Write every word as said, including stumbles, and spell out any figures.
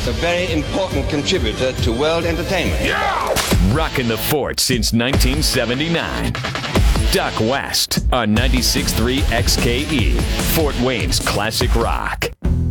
a very important contributor to world entertainment. Yeah! Rocking the fort since nineteen seventy-nine. Duck West on ninety-six point three X K E, Fort Wayne's classic rock.